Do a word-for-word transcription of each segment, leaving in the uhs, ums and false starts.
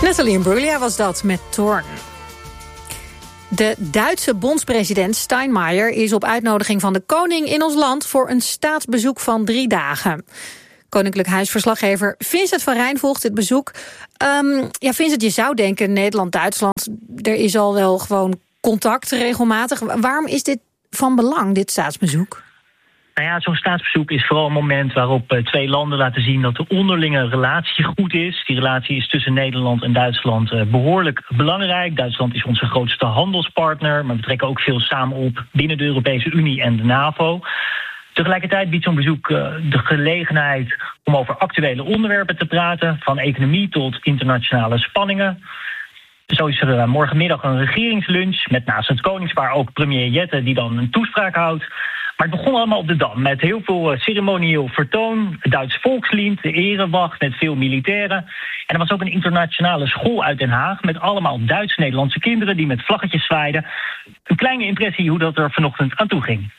Nathalie Imbruglia was dat met Thorn. De Duitse bondspresident Steinmeier is op uitnodiging van de koning in ons land voor een staatsbezoek van drie dagen. Koninklijk Huisverslaggever Vincent van Rijn volgt dit bezoek. Um, ja, Vincent, je zou denken Nederland-Duitsland, er is al wel gewoon contact regelmatig. Waarom is dit van belang, dit staatsbezoek? Nou ja, zo'n staatsbezoek is vooral een moment waarop uh, twee landen laten zien dat de onderlinge relatie goed is. Die relatie is tussen Nederland en Duitsland uh, behoorlijk belangrijk. Duitsland is onze grootste handelspartner, maar we trekken ook veel samen op binnen de Europese Unie en de NAVO. Tegelijkertijd biedt zo'n bezoek uh, de gelegenheid om over actuele onderwerpen te praten, van economie tot internationale spanningen. Zo is er uh, morgenmiddag een regeringslunch met naast het koningspaar ook premier Jette die dan een toespraak houdt. Maar het begon allemaal op de Dam met heel veel ceremonieel vertoon. Het Duits volkslied, de erewacht met veel militairen. En er was ook een internationale school uit Den Haag met allemaal Duits-Nederlandse kinderen die met vlaggetjes zwaaiden. Een kleine impressie hoe dat er vanochtend aan toe ging.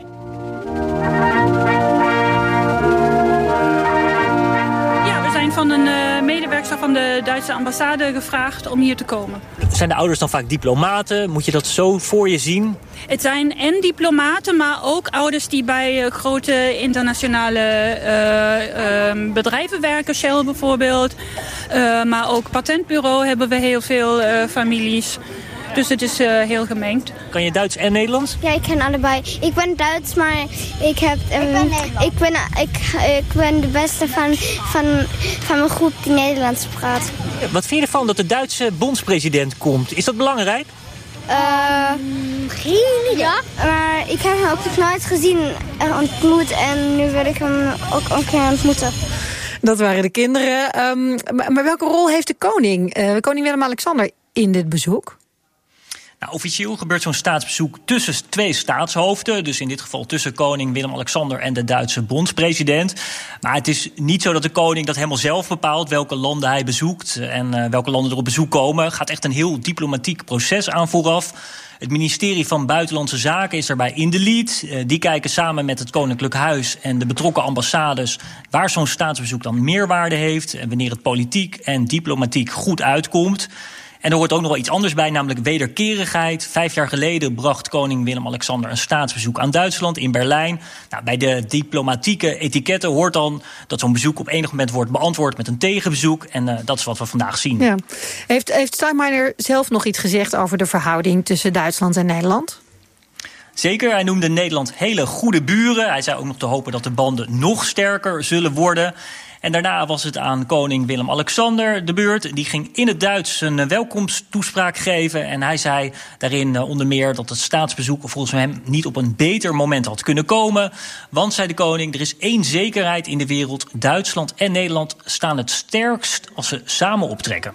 Van een uh, medewerker van de Duitse ambassade gevraagd om hier te komen. Zijn de ouders dan vaak diplomaten? Moet je dat zo voor je zien? Het zijn en diplomaten, maar ook ouders die bij uh, grote internationale uh, uh, bedrijven werken. Shell bijvoorbeeld. Uh, maar ook patentbureau hebben we heel veel uh, families. Dus het is uh, heel gemengd. Kan je Duits en Nederlands? Ja, ik ken allebei. Ik ben Duits, maar ik heb... Um, ik, ben ik, ben, ik, ik ben de beste van, van, van mijn groep die Nederlands praat. Wat vind je ervan dat de Duitse bondspresident komt? Is dat belangrijk? Uh, geen idee. Ja, maar ik heb hem ook nog nooit gezien en ontmoet. En nu wil ik hem ook een keer ontmoeten. Dat waren de kinderen. Um, maar, maar welke rol heeft de koning, uh, koning Willem-Alexander, in dit bezoek? Nou, officieel gebeurt zo'n staatsbezoek tussen twee staatshoofden. Dus in dit geval tussen koning Willem-Alexander en de Duitse bondspresident. Maar het is niet zo dat de koning dat helemaal zelf bepaalt welke landen hij bezoekt en uh, welke landen er op bezoek komen. Er gaat echt een heel diplomatiek proces aan vooraf. Het ministerie van Buitenlandse Zaken is daarbij in de lead. Uh, die kijken samen met het Koninklijk Huis en de betrokken ambassades waar zo'n staatsbezoek dan meerwaarde heeft en wanneer het politiek en diplomatiek goed uitkomt. En er hoort ook nog wel iets anders bij, namelijk wederkerigheid. Vijf jaar geleden bracht koning Willem-Alexander een staatsbezoek aan Duitsland in Berlijn. Nou, bij de diplomatieke etiketten hoort dan dat zo'n bezoek op enig moment wordt beantwoord met een tegenbezoek. En uh, dat is wat we vandaag zien. Ja. Heeft, heeft Steinmeier zelf nog iets gezegd over de verhouding tussen Duitsland en Nederland? Zeker, hij noemde Nederland hele goede buren. Hij zei ook nog te hopen dat de banden nog sterker zullen worden. En daarna was het aan koning Willem-Alexander de beurt. Die ging in het Duits een welkomsttoespraak geven. En hij zei daarin onder meer dat het staatsbezoek volgens hem niet op een beter moment had kunnen komen. Want, zei de koning, er is één zekerheid in de wereld. Duitsland en Nederland staan het sterkst als ze samen optrekken.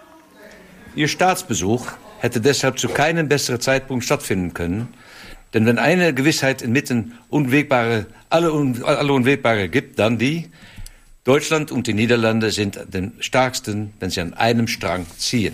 Ihr Staatsbesuch hätte deshalb zu keinem besseren Zeitpunkt stattfinden können. Denn wenn eine Gewissheit inmitten unwegbare, alle, un, alle Unwegbare gibt, dann die: Deutschland und die Niederlande sind den stärksten, wenn sie an einem Strang ziehen.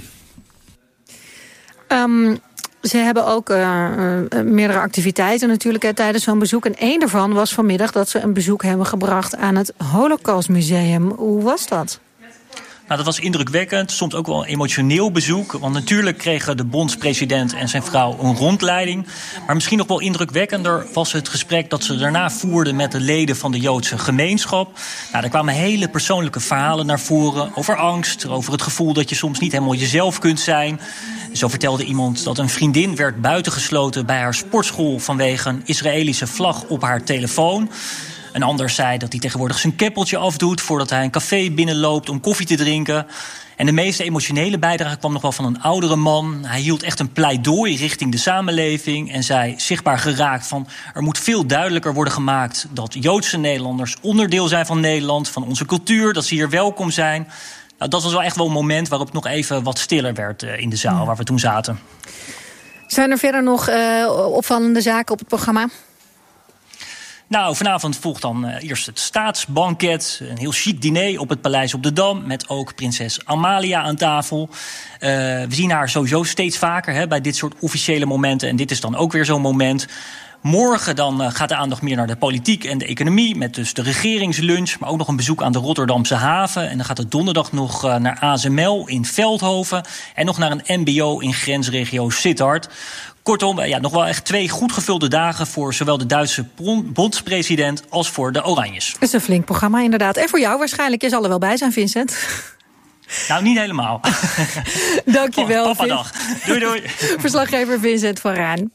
Um, ze hebben ook uh, uh, meerdere activiteiten natuurlijk uh, tijdens zo'n bezoek. En één daarvan was vanmiddag dat ze een bezoek hebben gebracht aan het Holocaustmuseum. Hoe was dat? Nou, dat was indrukwekkend, soms ook wel een emotioneel bezoek. Want natuurlijk kregen de bondspresident en zijn vrouw een rondleiding. Maar misschien nog wel indrukwekkender was het gesprek dat ze daarna voerden met de leden van de Joodse gemeenschap. Nou, daar kwamen hele persoonlijke verhalen naar voren over angst, over het gevoel dat je soms niet helemaal jezelf kunt zijn. Zo vertelde iemand dat een vriendin werd buitengesloten bij haar sportschool vanwege een Israëlische vlag op haar telefoon. Een ander zei dat hij tegenwoordig zijn keppeltje afdoet voordat hij een café binnenloopt om koffie te drinken. En de meeste emotionele bijdrage kwam nog wel van een oudere man. Hij hield echt een pleidooi richting de samenleving en zei zichtbaar geraakt van: er moet veel duidelijker worden gemaakt dat Joodse Nederlanders onderdeel zijn van Nederland, van onze cultuur, dat ze hier welkom zijn. Nou, dat was wel echt wel een moment waarop het nog even wat stiller werd uh, in de zaal waar we toen zaten. Zijn er verder nog uh, opvallende zaken op het programma? Nou, vanavond volgt dan uh, eerst het staatsbanket. Een heel chic diner op het Paleis op de Dam. Met ook prinses Amalia aan tafel. Uh, we zien haar sowieso steeds vaker hè, bij dit soort officiële momenten. En dit is dan ook weer zo'n moment. Morgen dan uh, gaat de aandacht meer naar de politiek en de economie, met dus de regeringslunch, maar ook nog een bezoek aan de Rotterdamse haven. En dan gaat het donderdag nog uh, naar A S M L in Veldhoven en nog naar een M B O in grensregio Sittard. Kortom, ja, nog wel echt twee goed gevulde dagen voor zowel de Duitse bondspresident als voor de Oranjes. Dat is een flink programma inderdaad. En voor jou waarschijnlijk, je zal er wel bij zijn, Vincent. Nou, niet helemaal. Dankjewel, oh, Papadag. Doei, doei. Verslaggever Vincent van Raan.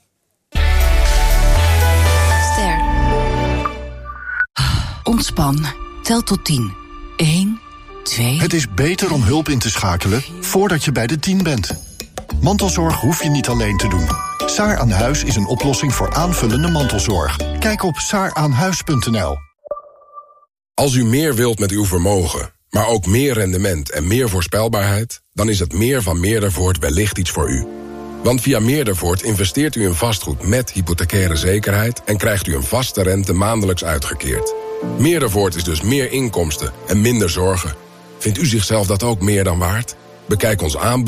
Ster. Ontspan. Tel tot tien. Eén, twee... Het is beter om hulp in te schakelen voordat je bij de tien bent. Mantelzorg hoef je niet alleen te doen. Saar aan Huis is een oplossing voor aanvullende mantelzorg. Kijk op saar aan huis punt n l. Als u meer wilt met uw vermogen, maar ook meer rendement en meer voorspelbaarheid, dan is het meer van Meerdervoort wellicht iets voor u. Want via Meerdervoort investeert u in vastgoed met hypothecaire zekerheid en krijgt u een vaste rente maandelijks uitgekeerd. Meerdervoort is dus meer inkomsten en minder zorgen. Vindt u zichzelf dat ook meer dan waard? Bekijk ons aanbod